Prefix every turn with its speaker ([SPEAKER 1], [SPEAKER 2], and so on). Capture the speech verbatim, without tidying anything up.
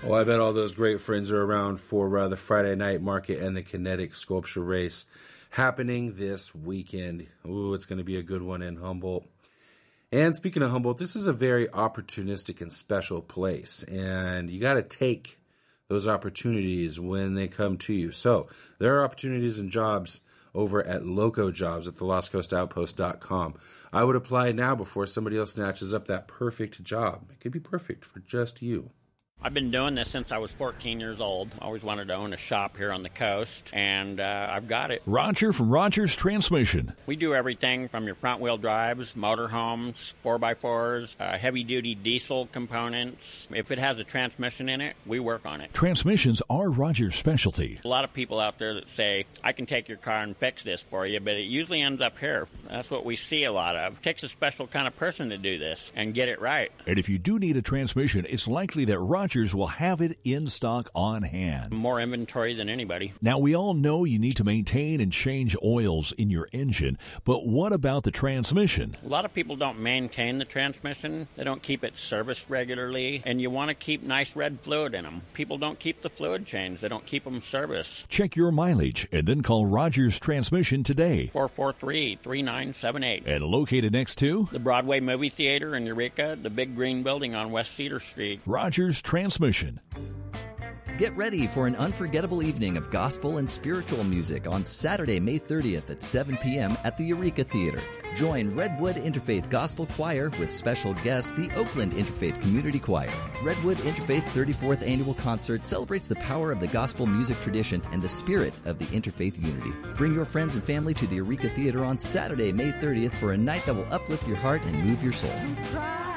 [SPEAKER 1] Well, I bet all those great friends are around for uh, the Friday night market and the kinetic sculpture race happening this weekend. Ooh, it's going to be a good one in Humboldt. And speaking of Humboldt, this is a very opportunistic and special place, and you got to take those opportunities when they come to you. So there are opportunities and jobs over at Loco Jobs at the Lost Coast Outpost dot com. I would apply now before somebody else snatches up that perfect job. It could be perfect for just you.
[SPEAKER 2] I've been doing this since I was fourteen years old. I always wanted to own a shop here on the coast, and uh, I've got it.
[SPEAKER 3] Roger from Rogers Transmission.
[SPEAKER 2] We do everything from your front-wheel drives, motorhomes, four by fours, uh, heavy-duty diesel components. If it has a transmission in it, we work on it.
[SPEAKER 3] Transmissions are Rogers' specialty.
[SPEAKER 2] A lot of people out there that say, I can take your car and fix this for you, but it usually ends up here. That's what we see a lot of. It takes a special kind of person to do this and get it right.
[SPEAKER 3] And if you do need a transmission, it's likely that Rogers will have it in stock on hand.
[SPEAKER 2] More inventory than anybody.
[SPEAKER 3] Now, we all know you need to maintain and change oils in your engine, but what about the transmission?
[SPEAKER 2] A lot of people don't maintain the transmission. They don't keep it serviced regularly, and you want to keep nice red fluid in them. People don't keep the fluid changed. They don't keep them serviced.
[SPEAKER 3] Check your mileage and then call Rogers Transmission today.
[SPEAKER 2] four four three, three nine seven eight.
[SPEAKER 3] And located next to
[SPEAKER 2] the Broadway Movie Theater in Eureka, the big green building on West Cedar Street.
[SPEAKER 3] Rogers Transmission.
[SPEAKER 4] Get ready for an unforgettable evening of gospel and spiritual music on Saturday, May thirtieth at seven p.m. at the Eureka Theater. Join Redwood Interfaith Gospel Choir with special guest, the Oakland Interfaith Community Choir. Redwood Interfaith thirty-fourth Annual Concert celebrates the power of the gospel music tradition and the spirit of the interfaith unity. Bring your friends and family to the Eureka Theater on Saturday, May thirtieth for a night that will uplift your heart and move your soul.